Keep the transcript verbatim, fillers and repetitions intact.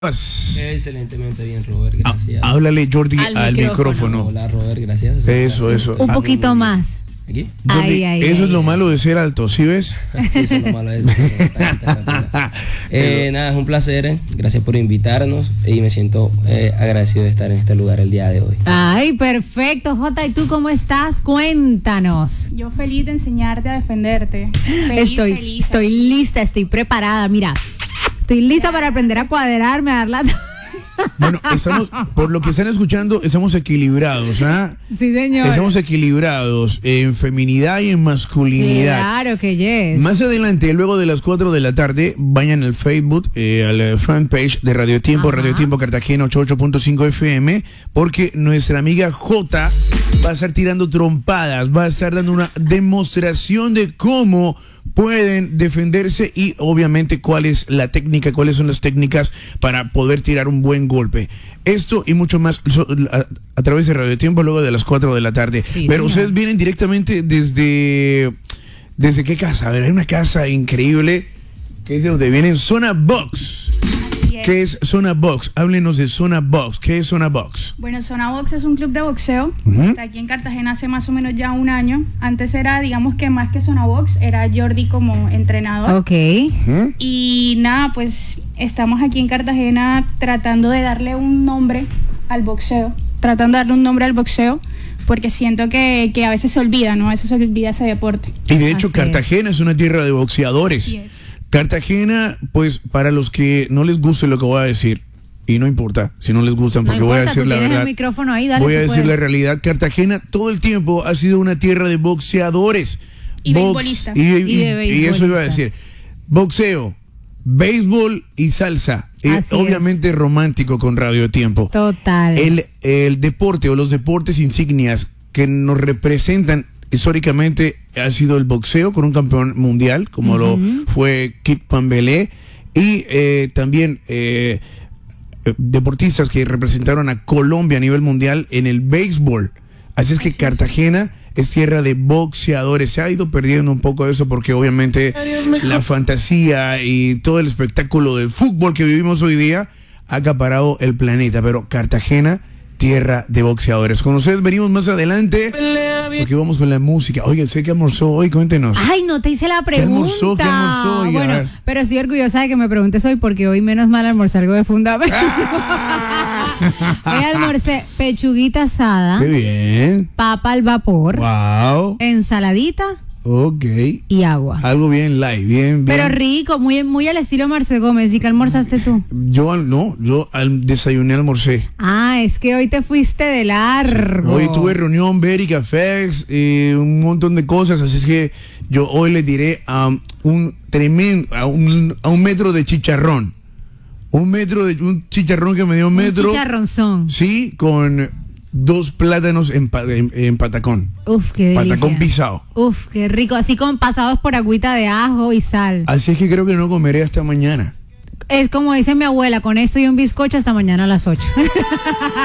Excelentemente bien, Robert, gracias. Ah, háblale, Jordi, al, al micrófono. micrófono. Hola, Robert, gracias. Eso, gracias. eso. Un ah, poquito no, no, más. ¿Aquí? Jordi, ay, ay, eso ay, es lo ay. malo de ser alto, ¿sí ves? Eso es lo malo de ser eh, Nada, es un placer. Gracias por invitarnos y me siento eh, agradecido de estar en este lugar el día de hoy. Ay, perfecto. Jota, ¿y tú cómo estás? Cuéntanos. Yo feliz de enseñarte a defenderte. Feliz, estoy, feliz, estoy feliz. lista, estoy preparada. Mira, estoy lista ya. para aprender a cuadrarme, a dar la... Bueno, estamos, por lo que están escuchando, estamos equilibrados, ¿ah? Sí, señor. Estamos equilibrados en feminidad y en masculinidad. Claro que yes. Más adelante, luego de las cuatro de la tarde, vayan al Facebook, eh, al fanpage de Radio Tiempo, Ajá. Radio Tiempo Cartagena ochenta y ocho punto cinco F M, porque nuestra amiga Jota va a estar tirando trompadas, va a estar dando una demostración de cómo pueden defenderse y obviamente cuál es la técnica, cuáles son las técnicas para poder tirar un buen golpe. Esto y mucho más a, a través de Radio Tiempo luego de las cuatro de la tarde. Sí, Pero sí, ustedes no. vienen directamente desde... ¿Desde qué casa? A ver, hay una casa increíble que es de donde vienen Zona Box. ¿Qué es Zona Box? Háblenos de Zona Box. ¿Qué es Zona Box? Bueno, Zona Box es un club de boxeo. Uh-huh. Está aquí en Cartagena hace más o menos ya un año. Antes era, digamos que más que Zona Box, era Jordi como entrenador. Ok. Uh-huh. Y nada, pues estamos aquí en Cartagena tratando de darle un nombre al boxeo. Tratando de darle un nombre al boxeo. Porque siento que, que a veces se olvida, ¿no? A veces se olvida ese deporte. Y de hecho, Así Cartagena es. es una tierra de boxeadores. Así es. Cartagena, pues para los que no les guste lo que voy a decir, y no importa si no les gustan, porque no importa, voy a decir la verdad. El micrófono ahí, dale, voy a decir puedes. la realidad. Cartagena todo el tiempo ha sido una tierra de boxeadores. Y Box, beisbolistas. Y, y, y, y eso iba a decir. Boxeo, béisbol y salsa. Y obviamente es. romántico con Radio Tiempo. Total. El, el deporte o los deportes insignias que nos representan históricamente ha sido el boxeo con un campeón mundial como uh-huh. lo fue Kit Pambelé y eh, también eh, deportistas que representaron a Colombia a nivel mundial en el béisbol. Así es que Cartagena es tierra de boxeadores. Se ha ido perdiendo un poco eso porque obviamente la fantasía y todo el espectáculo de fútbol que vivimos hoy día ha acaparado el planeta, pero Cartagena, tierra de boxeadores. Con ustedes venimos más adelante porque vamos con la música. Oye, sé que almorzó hoy, cuéntenos. Ay, no te hice la pregunta. ¿Qué almorzó? ¿Qué almorzó? Oiga, bueno, pero estoy orgullosa de que me preguntes hoy porque hoy menos mal almorcé algo de fundamento. Hoy almorcé pechuguita asada. Qué bien. Papa al vapor. Wow. Ensaladita. Ok. Y agua. Algo bien light, bien, bien. Pero rico, muy, muy al estilo Marce Gómez. ¿Y qué almorzaste tú? Yo no, yo al desayuné, almorcé. Ah, es que hoy te fuiste de largo. Hoy tuve reunión, ver y cafés, y un montón de cosas, así es que yo hoy le diré a un tremendo, a un, a un metro de chicharrón. Un metro de un chicharrón que me dio un metro. Un chicharronzón. Sí, con dos plátanos en, en, en patacón. Uf, qué delicia. Patacón pisado. Uf, qué rico. Así con pasados por agüita de ajo y sal. Así es que creo que no comeré hasta mañana. Es como dice mi abuela, con esto y un bizcocho hasta mañana a las ocho.